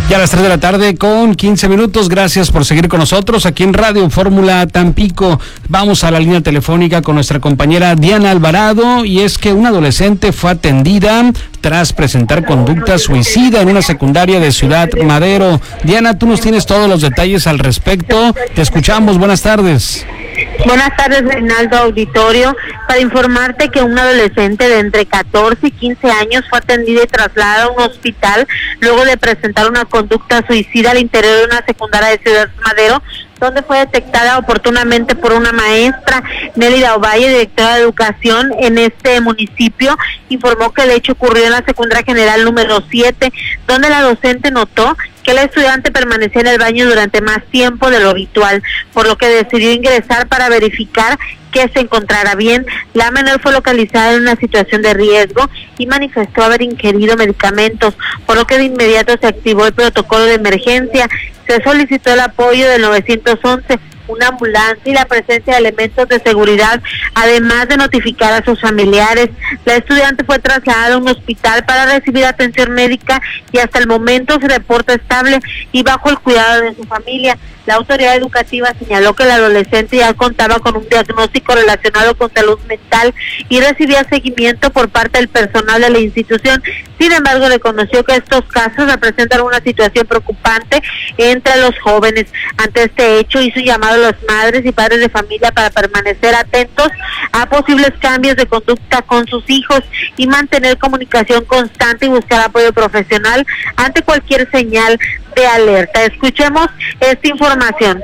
Ya a las 3 de la tarde con 15 minutos. Gracias por seguir con nosotros aquí en Radio Fórmula Tampico. Vamos a la línea telefónica con nuestra compañera Diana Alvarado, y es que una adolescente fue atendida tras presentar conducta suicida en una secundaria de Ciudad Madero. Diana, tú nos tienes todos los detalles al respecto. Te escuchamos. Buenas tardes. Buenas tardes, Reinaldo, auditorio. Para informarte que un adolescente de entre 14 y 15 años fue atendida y trasladada a un hospital luego de presentar una conducta suicida al interior de una secundaria de Ciudad Madero, donde fue detectada oportunamente por una maestra. Nélida Ovalle, directora de educación en este municipio, informó que el hecho ocurrió en la secundaria general número 7, donde la docente notó que el estudiante permanecía en el baño durante más tiempo de lo habitual, por lo que decidió ingresar para verificar que se encontrara bien. La menor fue localizada en una situación de riesgo y manifestó haber ingerido medicamentos, por lo que de inmediato se activó el protocolo de emergencia. Se solicitó el apoyo del 911, una ambulancia y la presencia de elementos de seguridad, además de notificar a sus familiares. La estudiante fue trasladada a un hospital para recibir atención médica y hasta el momento se reporta estable y bajo el cuidado de su familia. La autoridad educativa señaló que el adolescente ya contaba con un diagnóstico relacionado con salud mental y recibía seguimiento por parte del personal de la institución. Sin embargo, reconoció que estos casos representan una situación preocupante entre los jóvenes. Ante este hecho, hizo un llamado a las madres y padres de familia para permanecer atentos a posibles cambios de conducta con sus hijos y mantener comunicación constante y buscar apoyo profesional ante cualquier señal de alerta. Escuchemos esta información.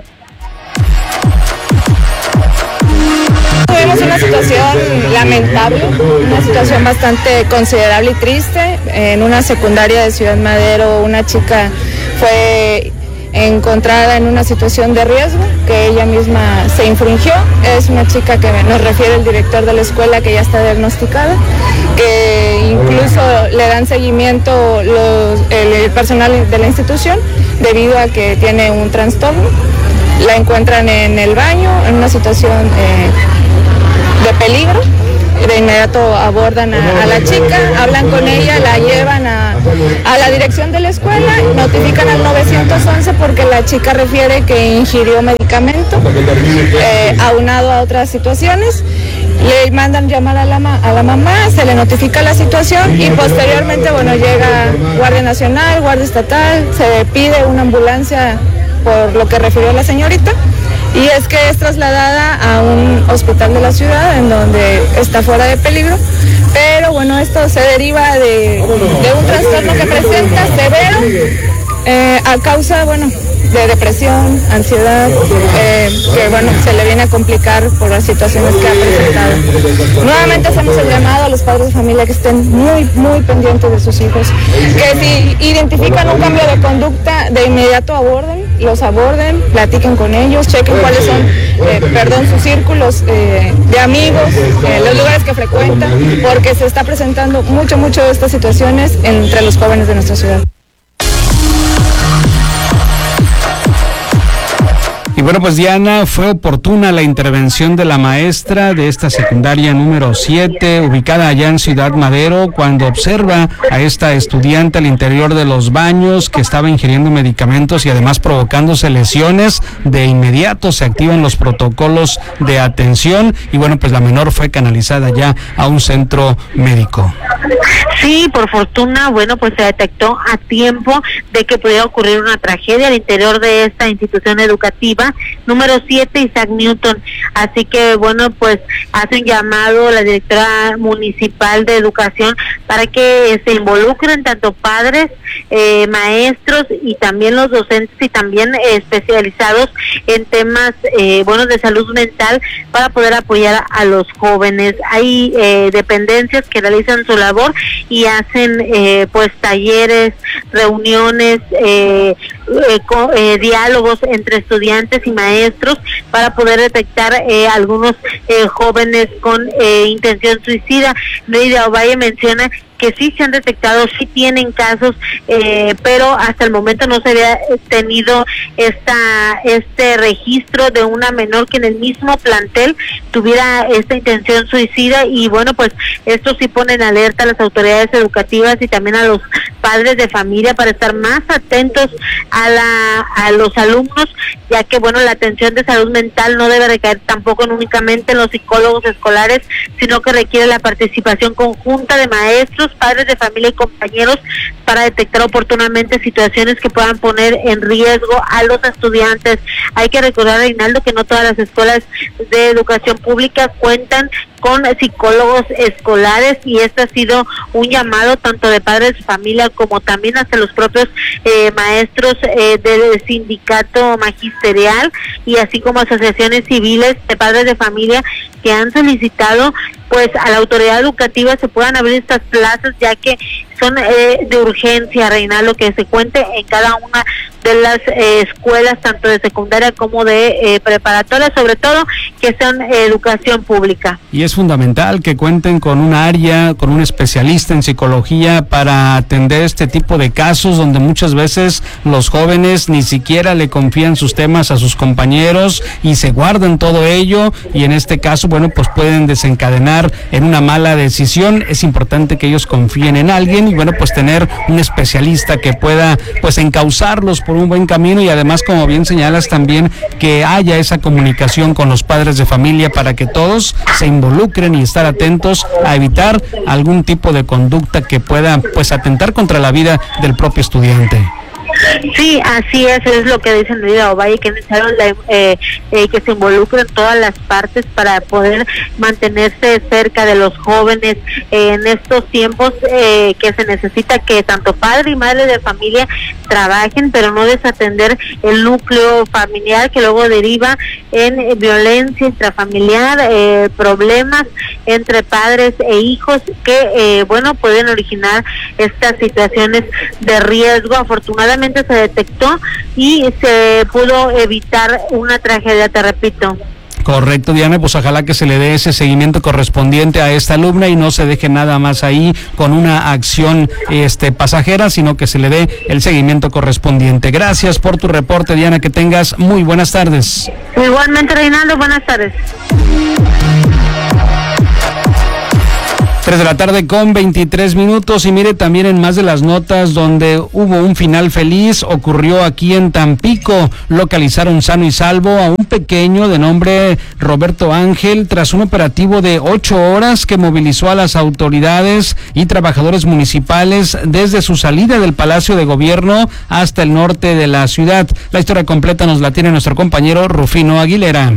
Tuvimos una situación lamentable, una situación bastante considerable y triste. En una secundaria de Ciudad Madero, una chica fue encontrada en una situación de riesgo que ella misma se infringió. Es una chica que nos refiere el director de la escuela, que ya está diagnosticada, que incluso le dan seguimiento el personal de la institución debido a que tiene un trastorno. La encuentran en el baño en una situación de peligro. De inmediato abordan a la chica, hablan con ella, la llevan a la dirección de la escuela, notifican al 911 porque la chica refiere que ingirió medicamento, aunado a otras situaciones. Le mandan llamar a la mamá, se le notifica la situación y posteriormente, llega Guardia Nacional, Guardia Estatal, se pide una ambulancia por lo que refirió la señorita. Y es que es trasladada a un hospital de la ciudad en donde está fuera de peligro, pero esto se deriva de un trastorno que presenta severo a causa, de depresión, ansiedad, que se le viene a complicar por las situaciones que ha presentado. Nuevamente hacemos el llamado a los padres de familia que estén muy, muy pendientes de sus hijos, que si identifican un cambio de conducta, de inmediato los aborden, platiquen con ellos, chequen cuáles son, sus círculos de amigos, los lugares que frecuentan, porque se está presentando mucho de estas situaciones entre los jóvenes de nuestra ciudad. Y pues Diana, fue oportuna la intervención de la maestra de esta secundaria número 7, ubicada allá en Ciudad Madero, cuando observa a esta estudiante al interior de los baños que estaba ingiriendo medicamentos y además provocándose lesiones. De inmediato se activan los protocolos de atención y pues la menor fue canalizada ya a un centro médico. Sí, por fortuna, se detectó a tiempo de que pudiera ocurrir una tragedia al interior de esta institución educativa número 7, Isaac Newton. Así que hace un llamado a la directora municipal de educación para que se involucren tanto padres, maestros y también los docentes y también especializados en temas de salud mental para poder apoyar a los jóvenes. Hay dependencias que realizan su labor y hacen talleres, reuniones, diálogos entre estudiantes y maestros para poder detectar algunos jóvenes con intención suicida. Nélida Ovalle menciona que sí se han detectado, sí tienen casos, pero hasta el momento no se había tenido este registro de una menor que en el mismo plantel tuviera esta intención suicida. Y bueno, pues esto sí pone en alerta a las autoridades educativas y también a los padres de familia para estar más atentos a los alumnos, ya que bueno, la atención de salud mental no debe recaer tampoco únicamente en los psicólogos escolares, sino que requiere la participación conjunta de maestros, padres de familia y compañeros para detectar oportunamente situaciones que puedan poner en riesgo a los estudiantes. Hay que recordar, Reinaldo, que no todas las escuelas de educación pública cuentan con psicólogos escolares, y este ha sido un llamado tanto de padres de familia como también hacia los propios maestros del sindicato magisterial, y así como asociaciones civiles de padres de familia que han solicitado pues a la autoridad educativa se puedan abrir estas plazas, ya que son de urgencia, Reinaldo, que se cuente en cada una de las escuelas, tanto de secundaria como de preparatoria, sobre todo que sean educación pública. Y es fundamental que cuenten con un área, con un especialista en psicología para atender este tipo de casos donde muchas veces los jóvenes ni siquiera le confían sus temas a sus compañeros y se guardan todo ello, y en este caso, bueno, pues pueden desencadenar en una mala decisión. Es importante que ellos confíen en alguien y bueno, pues tener un especialista que pueda pues encauzarlos por un buen camino, y además, como bien señalas, también que haya esa comunicación con los padres de familia para que todos se involucren y estar atentos a evitar algún tipo de conducta que pueda pues atentar contra la vida del propio estudiante. Sí, así es lo que dicen Lidia Ovalle, que es necesario que se involucren todas las partes para poder mantenerse cerca de los jóvenes en estos tiempos, que se necesita que tanto padre y madre de familia trabajen, pero no desatender el núcleo familiar, que luego deriva en violencia intrafamiliar, problemas entre padres e hijos que bueno, pueden originar estas situaciones de riesgo. Afortunadamente se detectó y se pudo evitar una tragedia, te repito. Correcto, Diana, pues ojalá que se le dé ese seguimiento correspondiente a esta alumna y no se deje nada más ahí con una acción pasajera, sino que se le dé el seguimiento correspondiente. Gracias por tu reporte, Diana, que tengas muy buenas tardes. Igualmente, Reinaldo, buenas tardes. 3 de la tarde con 23 minutos, y mire, también en más de las notas donde hubo un final feliz, ocurrió aquí en Tampico. Localizaron sano y salvo a un pequeño de nombre Roberto Ángel tras un operativo de 8 horas que movilizó a las autoridades y trabajadores municipales desde su salida del Palacio de Gobierno hasta el norte de la ciudad. La historia completa nos la tiene nuestro compañero Rufino Aguilera.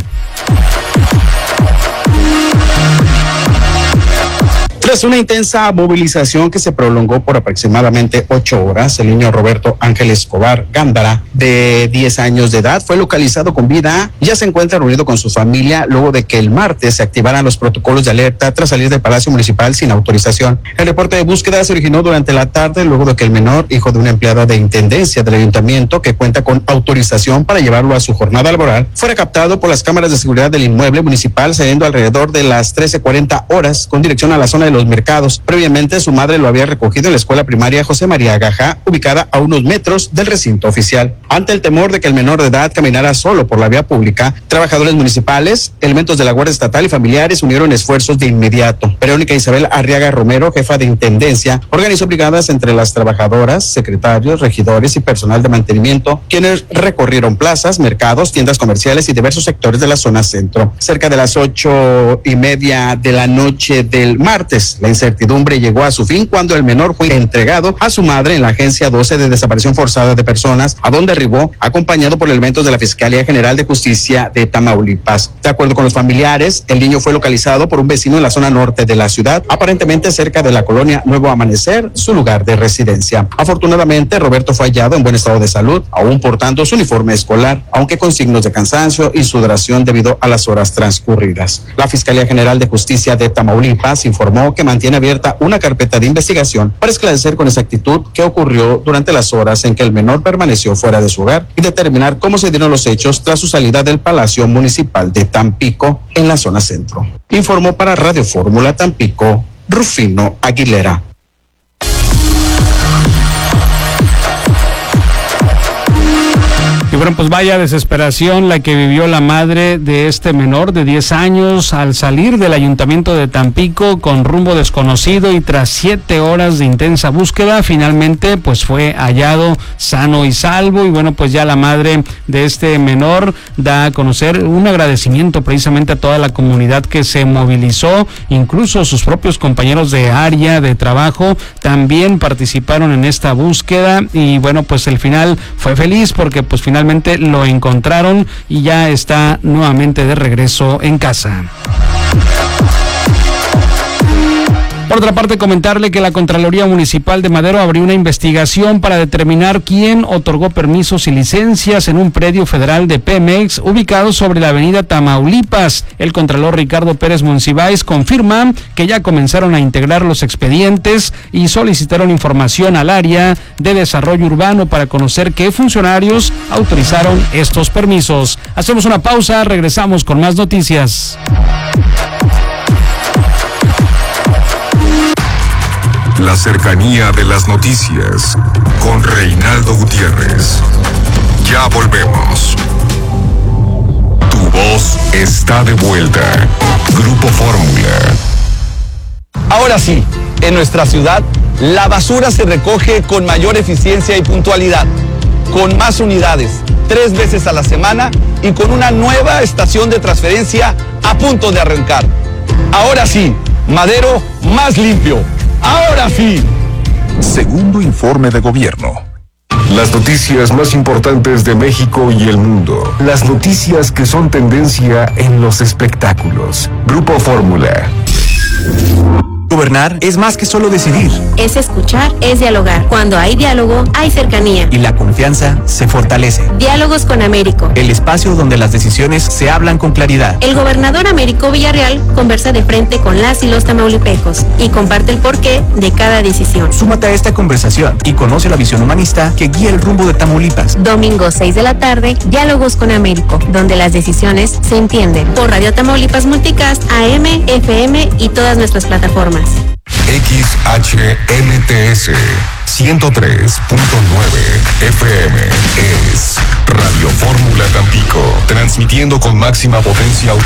Tras una intensa movilización que se prolongó por aproximadamente 8 horas, el niño Roberto Ángel Escobar Gándara, de 10 años de edad, fue localizado con vida y ya se encuentra reunido con su familia luego de que el martes se activaran los protocolos de alerta tras salir del Palacio Municipal sin autorización. El reporte de búsqueda se originó durante la tarde luego de que el menor, hijo de una empleada de intendencia del ayuntamiento que cuenta con autorización para llevarlo a su jornada laboral, fuera captado por las cámaras de seguridad del inmueble municipal saliendo alrededor de las 13:40 horas con dirección a la zona de los mercados. Previamente su madre lo había recogido en la escuela primaria José María Gajá, ubicada a unos metros del recinto oficial. Ante el temor de que el menor de edad caminara solo por la vía pública, trabajadores municipales, elementos de la Guardia Estatal y familiares unieron esfuerzos de inmediato. Verónica Isabel Arriaga Romero, jefa de intendencia, organizó brigadas entre las trabajadoras, secretarios, regidores y personal de mantenimiento, quienes recorrieron plazas, mercados, tiendas comerciales y diversos sectores de la zona centro. Cerca de las 8:30 de la noche del martes, la incertidumbre llegó a su fin cuando el menor fue entregado a su madre en la Agencia 12 de Desaparición Forzada de Personas, a donde arribó acompañado por elementos de la Fiscalía General de Justicia de Tamaulipas. De acuerdo con los familiares, el niño fue localizado por un vecino en la zona norte de la ciudad, aparentemente cerca de la colonia Nuevo Amanecer, su lugar de residencia. Afortunadamente, Roberto fue hallado en buen estado de salud, aún portando su uniforme escolar, aunque con signos de cansancio y sudoración debido a las horas transcurridas. La Fiscalía General de Justicia de Tamaulipas informó que mantiene abierta una carpeta de investigación para esclarecer con exactitud qué ocurrió durante las horas en que el menor permaneció fuera de su hogar y determinar cómo se dieron los hechos tras su salida del Palacio Municipal de Tampico en la zona centro. Informó para Radio Fórmula Tampico, Rufino Aguilera. Bueno, pues vaya desesperación la que vivió la madre de este menor de 10 años al salir del ayuntamiento de Tampico con rumbo desconocido, y tras 7 horas de intensa búsqueda, finalmente pues fue hallado sano y salvo. Y bueno, pues ya la madre de este menor da a conocer un agradecimiento precisamente a toda la comunidad que se movilizó, incluso sus propios compañeros de área de trabajo también participaron en esta búsqueda. Y bueno, pues el final fue feliz porque pues finalmente lo encontraron y ya está nuevamente de regreso en casa. Por otra parte, comentarle que la Contraloría Municipal de Madero abrió una investigación para determinar quién otorgó permisos y licencias en un predio federal de Pemex ubicado sobre la avenida Tamaulipas. El contralor Ricardo Pérez Monsiváis confirma que ya comenzaron a integrar los expedientes y solicitaron información al área de desarrollo urbano para conocer qué funcionarios autorizaron estos permisos. Hacemos una pausa, regresamos con más noticias. La cercanía de las noticias con Reinaldo Gutiérrez. Ya volvemos. Tu voz está de vuelta. Grupo Fórmula. Ahora sí, en nuestra ciudad, la basura se recoge con mayor eficiencia y puntualidad, con más unidades, 3 veces a la semana y con una nueva estación de transferencia a punto de arrancar. Ahora sí, Madero más limpio. Ahora sí. Segundo informe de gobierno. Las noticias más importantes de México y el mundo. Las noticias que son tendencia en los espectáculos. Grupo Fórmula. Gobernar es más que solo decidir. Es escuchar, es dialogar. Cuando hay diálogo, hay cercanía. Y la confianza se fortalece. Diálogos con Américo. El espacio donde las decisiones se hablan con claridad. El gobernador Américo Villarreal conversa de frente con las y los tamaulipecos y comparte el porqué de cada decisión. Súmate a esta conversación y conoce la visión humanista que guía el rumbo de Tamaulipas. Domingo 6 de la tarde, Diálogos con Américo, donde las decisiones se entienden. Por Radio Tamaulipas Multicast, AM, FM y todas nuestras plataformas. XHNTS 103.9 FM es Radio Fórmula Tampico, transmitiendo con máxima potencia audiovisual.